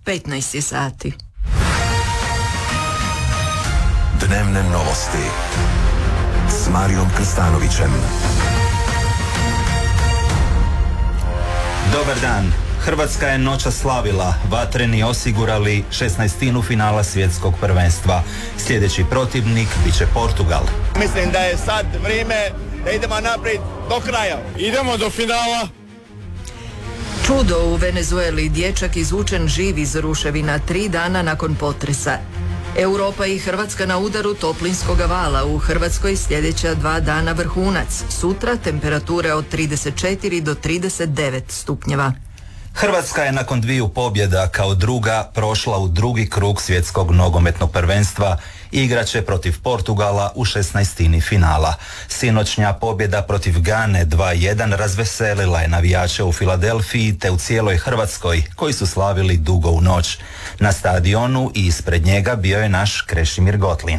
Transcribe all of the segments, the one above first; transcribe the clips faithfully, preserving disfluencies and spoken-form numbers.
petnaest je sati. Dnevne novosti s Marijom Krstanovićem. Dobar dan. Hrvatska je noćas slavila, vatreni osigurali šesnaestinu finala svjetskog prvenstva. Sljedeći protivnik bit će Portugal. Mislim da je sad vrijeme da idemo naprijed do kraja. Idemo do finala. Čudo u Venezueli, dječak izvučen živ iz ruševina tri dana nakon potresa. Europa i Hrvatska na udaru toplinskog vala, u Hrvatskoj sljedeća dva dana vrhunac. Sutra temperature od trideset četiri do trideset devet stupnjeva. Hrvatska je nakon dviju pobjeda kao druga prošla u drugi krug svjetskog nogometnog prvenstva i igraće protiv Portugala u šesnaestini finala. Sinoćnja pobjeda protiv Gane dva jedan razveselila je navijače u Filadelfiji te u cijeloj Hrvatskoj koji su slavili dugo u noć. Na stadionu i ispred njega bio je naš Krešimir Gotlin.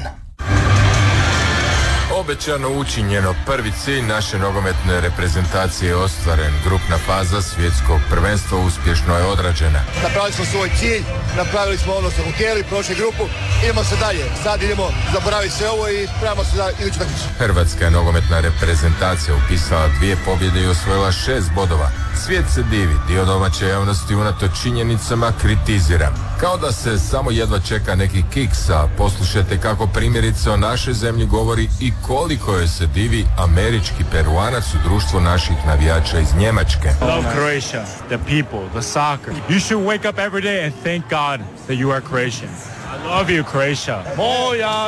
Obećano učinjeno, prvi cilj naše nogometne reprezentacije je ostvaren. Grupna faza svjetskog prvenstva uspješno je odrađena. Napravili smo svoj cilj, napravili smo ono što smo htjeli, prošli grupu, idemo se dalje. Sad idemo zaboraviti sve ovo i spremamo se za iduću takmicu. Hrvatska je nogometna reprezentacija upisala dvije pobjede i osvojila šest bodova. Svijet se divi, dio domaće javnosti unatoč činjenicama kritizira. Kao da se samo jedva čeka neki kiks, a poslušajte kako primjerice o našoj zemlji govori i koliko je se divi američki Peruanac u društvu naših navijača iz Njemačke. I love Croatia, the people, the soccer. You should wake up every day and thank God that you are Croatian. I love you, Croatia. Moja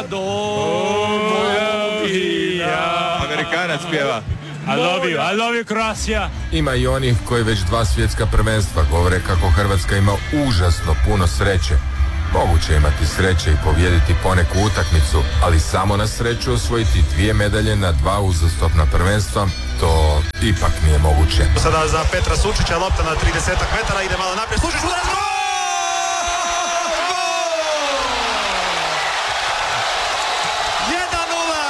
domovina. Amerikanac pjeva. I love you, I love you, Croatia. Ima i onih koji već dva svjetska prvenstva govore kako Hrvatska ima užasno puno sreće. Moguće imati sreće i pobijediti poneku utakmicu, ali samo na sreću osvojiti dvije medalje na dva uzastopna prvenstva, to ipak nije moguće. Sada za Petra Sučića, lopta na trideset metara, ide malo naprijed, Sučić udara, gol! jedan nula!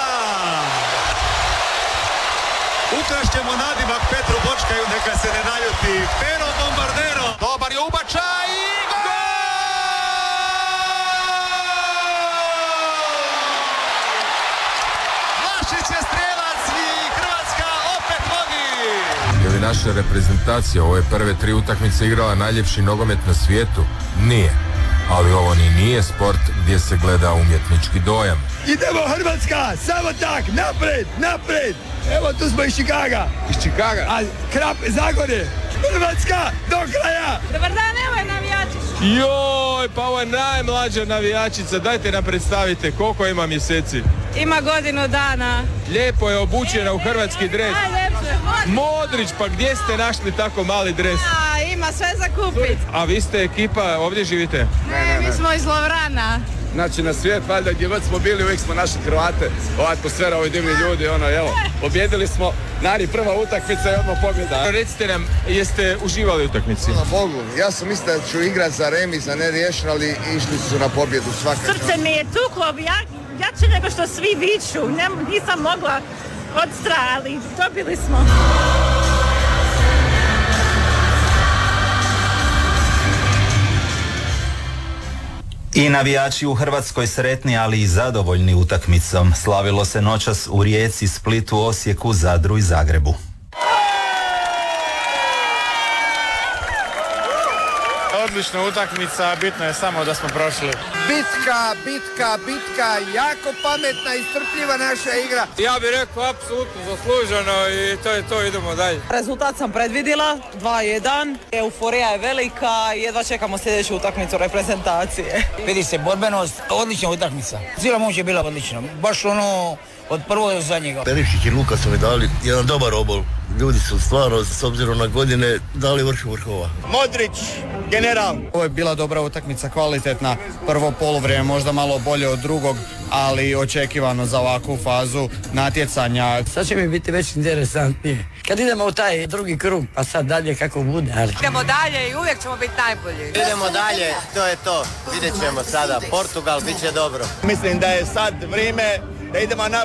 Ukrašćemo nadimak Petru Bočkaju, neka se ne naljuti. Pero Bombardero, dobar je ubačaj i gol! Je li naša reprezentacija ove prve tri utakmice igrala najljepši nogomet na svijetu? Nije. Ali ovo ni nije sport gdje se gleda umjetnički dojam. Idemo Hrvatska, samo tak, napred, napred. Evo tu smo iz Čikaga. Iz Čikaga? A Krap, Zagorje. Hrvatska, do kraja. Dobar dan, evo je navijačić. Joj, pa ovo je najmlađa navijačica, dajte nam predstavite koliko ima mjeseci. Ima godinu dana. Lijepo je obučena u hrvatski dres. Modrić, pa gdje ste našli tako mali dres? A, ima sve za kupit. A vi ste ekipa, ovdje živite? Ne, ne, ne. Mi smo iz Lovrana. Znači na svijet, valjda gdje god smo bili, uvijek smo našli Hrvate. Ova atmosfera, ovi divni ljudi, ono, evo, pobjedili smo, nari prva utakmica i odmah pobjeda. Recite nam, jeste uživali u utakmici? Hvala Bogu, ja sam mislio da ću igrat za remis, za neriješen, ali išli su na pobjedu svaka. Srce mi je tuklo, ja, jače nego što svi viču, ne, nisam mogla od straha, ali dobili smo. I navijači u Hrvatskoj sretni, ali i zadovoljni utakmicom. Slavilo se noćas u Rijeci, Splitu, Osijeku, Zadru i Zagrebu. Odlična utakmica, bitno je samo da smo prošli. Bitka, bitka, bitka, jako pametna i strpljiva naša igra. Ja bih rekao apsolutno zasluženo i to je to, idemo dalje. Rezultat sam predvidjela, dva jedan, euforija je velika, jedva čekamo sljedeću utakmicu reprezentacije. Vidi se borbenost, odlična utakmica. Cijela moć je bila odlična, baš ono od prvog do zadnjega. Perišić i Luka su mi dali jedan dobar obol. Ljudi su stvarno, s obzirom na godine, dali vrh vrhova. Modrić, general. Ovo je bila dobra utakmica, kvalitetna. Prvo polovrijeme možda malo bolje od drugog, ali očekivano za ovakvu fazu natjecanja. Sad će mi biti već interesantnije. Kad idemo u taj drugi krug, pa sad dalje kako bude. Ali... Idemo dalje i uvijek ćemo biti najbolji. Idemo dalje, to je to. Vidjet ćemo sada. Portugal, bit će dobro. Mislim da je sad vrijeme da idemo naprijed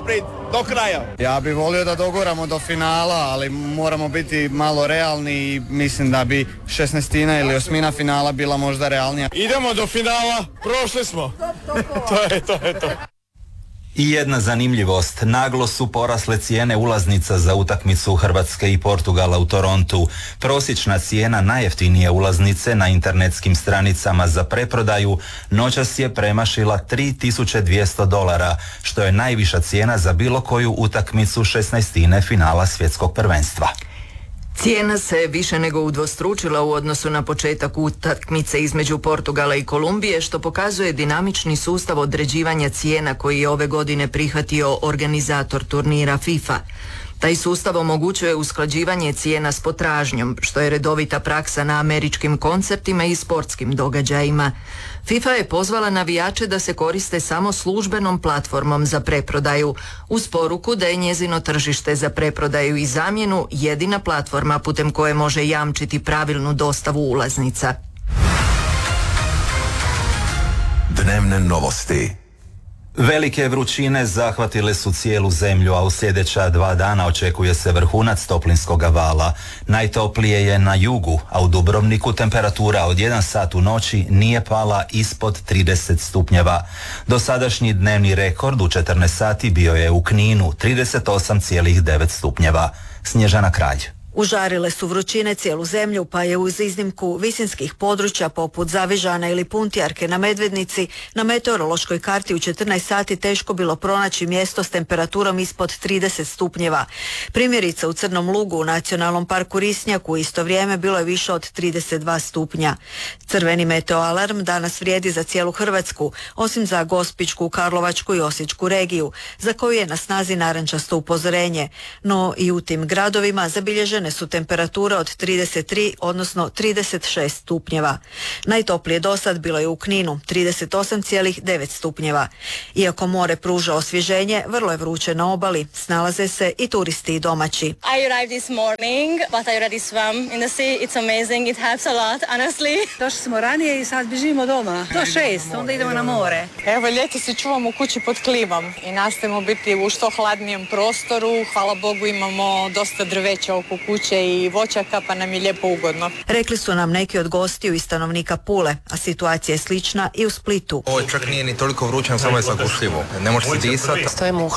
do kraja. Ja bih volio da doguramo do finala, ali moramo biti malo realni i mislim da bi šesnaestina ili osmina finala bila možda realnija. Idemo do finala, prošli smo. To je, to je to. I jedna zanimljivost, naglo su porasle cijene ulaznica za utakmicu Hrvatske i Portugala u Torontu. Prosječna cijena najjeftinije ulaznice na internetskim stranicama za preprodaju noćas je premašila tri tisuće dvjesto dolara, što je najviša cijena za bilo koju utakmicu šesnaestine finala svjetskog prvenstva. Cijena se više nego udvostručila u odnosu na početak utakmice između Portugala i Kolumbije, što pokazuje dinamični sustav određivanja cijena koji je ove godine prihvatio organizator turnira FIFA. Taj sustav omogućuje usklađivanje cijena s potražnjom, što je redovita praksa na američkim koncertima i sportskim događajima. FIFA je pozvala navijače da se koriste samo službenom platformom za preprodaju, uz poruku da je njezino tržište za preprodaju i zamjenu jedina platforma putem koje može jamčiti pravilnu dostavu ulaznica. Dnevne novosti. Velike vrućine zahvatile su cijelu zemlju, a u sljedeća dva dana očekuje se vrhunac toplinskog vala. Najtoplije je na jugu, a u Dubrovniku temperatura od jedan sat u noći nije pala ispod trideset stupnjeva. Dosadašnji dnevni rekord u četrnaest sati bio je u Kninu, trideset osam zarez devet stupnjeva. Snježana Kralj. Užarile su vrućine cijelu zemlju, pa je uz iznimku visinskih područja poput Zavižana ili Puntijarke na Medvednici na meteorološkoj karti u četrnaest sati teško bilo pronaći mjesto s temperaturom ispod trideset stupnjeva. Primjerice u Crnom Lugu u Nacionalnom parku Risnjak u isto vrijeme bilo je više od trideset dva stupnja. Crveni meteoalarm danas vrijedi za cijelu Hrvatsku, osim za Gospićku, Karlovačku i Osječku regiju, za koju je na snazi narančasto upozorenje. No i u tim gradovima zabilježene su temperature od trideset tri, odnosno trideset šest stupnjeva. Najtoplije dosad bilo je u Kninu, trideset osam zarez devet stupnjeva. Iako more pruža osvježenje, vrlo je vruće na obali, snalaze se i turisti i domaći. I arrived this morning, but I already swam in the sea. It's amazing, it helps a lot, honestly. Došli smo ranije i sad bježimo doma. Do šest, onda idemo na more. Evo, ljeto se čuvamo kući pod klimom i nastojimo biti u što hladnijem prostoru. Hvala Bogu imamo dosta drveća oko kuće i voćaka, pa nam je lijepo ugodno. Rekli su nam neki od gostiju i stanovnika Pule, a situacija je slična i u Splitu. Ovo čak nije ni toliko vrućan, samo je zagušljivo. Ne može se disati. Stojimo u